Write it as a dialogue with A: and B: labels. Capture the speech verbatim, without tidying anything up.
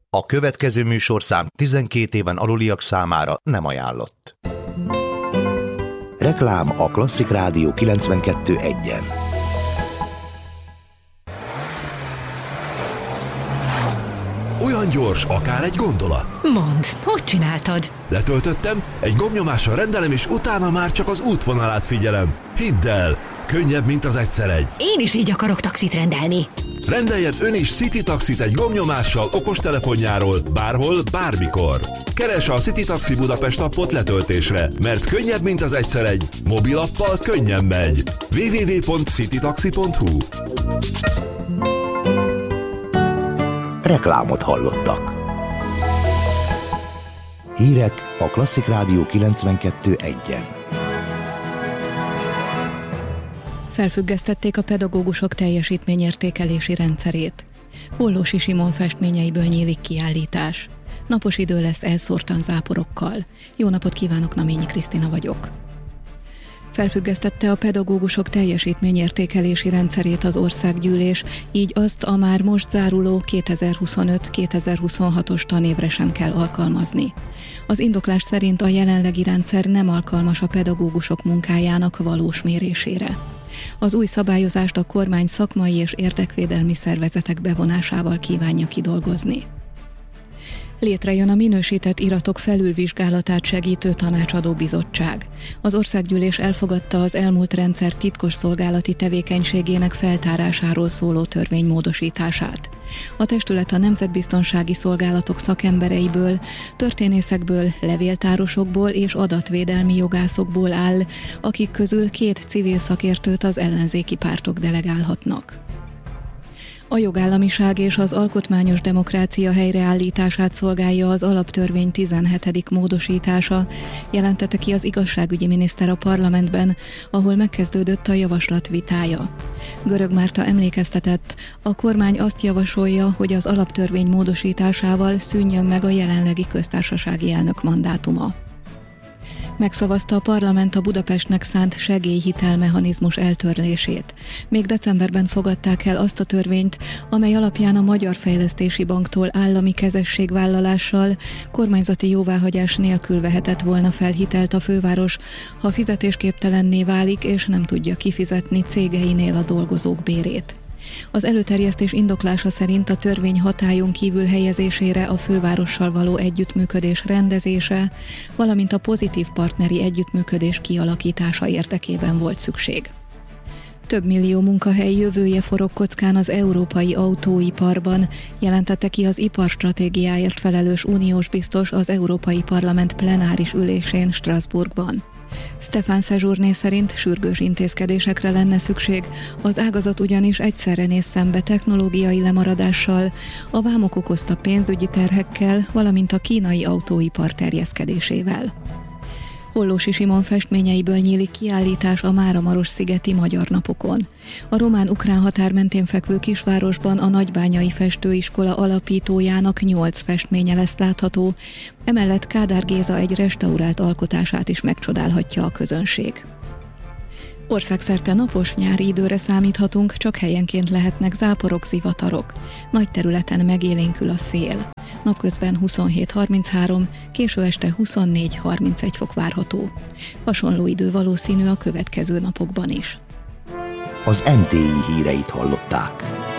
A: A következő műsorszám tizenkét éven aluliak számára nem ajánlott. Reklám a Klasszik Rádió kilencvenkettő egyen.
B: Olyan gyors, akár egy gondolat.
C: Mondd, hogy csináltad?
B: Letöltöttem, egy gombnyomással rendelem, és utána már csak az útvonalát figyelem. Hidd el, könnyebb, mint az egyszer egy.
C: Én is így akarok taxit rendelni.
B: Rendeljen ön is City Taxit egy gombnyomással okostelefonjáról, bárhol, bármikor. Keresse a City Taxi Budapest appot letöltésre, mert könnyebb, mint az egyszer egy. Mobilappal könnyen megy. double-u double-u double-u pont citytaxi pont hu.
A: Reklámot hallottak. Hírek a Klasszik Rádió kilencvenkettő egyen.
D: Felfüggesztették a pedagógusok teljesítményértékelési rendszerét. Hollósy Simon festményeiből nyílik kiállítás. Napos idő lesz elszórtan záporokkal. Jó napot kívánok, Naményi Krisztina vagyok. Felfüggesztette a pedagógusok teljesítményértékelési rendszerét az országgyűlés, így azt a már most záruló kétezer-huszonöt kétezer-huszonhatos tanévre sem kell alkalmazni. Az indoklás szerint a jelenlegi rendszer nem alkalmas a pedagógusok munkájának valós mérésére. Az új szabályozást a kormány szakmai és érdekvédelmi szervezetek bevonásával kívánja kidolgozni. Létrejön a minősített iratok felülvizsgálatát segítő tanácsadó bizottság. Az országgyűlés elfogadta az elmúlt rendszer titkosszolgálati tevékenységének feltárásáról szóló törvény módosítását. A testület a nemzetbiztonsági szolgálatok szakembereiből, történészekből, levéltárosokból és adatvédelmi jogászokból áll, akik közül két civil szakértőt az ellenzéki pártok delegálhatnak. A jogállamiság és az alkotmányos demokrácia helyreállítását szolgálja az alaptörvény tizenhetedik módosítása, jelentette ki az igazságügyi miniszter a parlamentben, ahol megkezdődött a javaslat vitája. Görög Márta emlékeztetett, a kormány azt javasolja, hogy az alaptörvény módosításával szűnjön meg a jelenlegi köztársasági elnök mandátuma. Megszavazta a parlament a Budapestnek szánt segélyhitelmechanizmus eltörlését. Még decemberben fogadták el azt a törvényt, amely alapján a Magyar Fejlesztési Banktól állami kezességvállalással, kormányzati jóváhagyás nélkül vehetett volna fel hitelt a főváros, ha fizetésképtelenné válik és nem tudja kifizetni cégeinél a dolgozók bérét. Az előterjesztés indoklása szerint a törvény hatályon kívül helyezésére a fővárossal való együttműködés rendezése, valamint a pozitív partneri együttműködés kialakítása érdekében volt szükség. Több millió munkahely jövője forog kockán az európai autóiparban, jelentette ki az iparstratégiáért felelős uniós biztos az Európai Parlament plenáris ülésén Strasbourgban. Stefan Sejourné szerint sürgős intézkedésekre lenne szükség, az ágazat ugyanis egyszerre néz szembe technológiai lemaradással, a vámok okozta pénzügyi terhekkel, valamint a kínai autóipar terjeszkedésével. Hollósy Simon festményeiből nyílik kiállítás a Máramarosszigeti Magyar Napokon. A román-ukrán határ mentén fekvő kisvárosban a Nagybányai Festőiskola alapítójának nyolc festménye lesz látható, emellett Kádár Géza egy restaurált alkotását is megcsodálhatja a közönség. Országszerte napos nyári időre számíthatunk, csak helyenként lehetnek záporok, zivatarok. Nagy területen megélénkül a szél. Napközben huszonhét harminchárom, késő este huszonnégy harmincegy fok várható. Hasonló idő valószínű a következő napokban is.
A: Az em té i híreit hallották.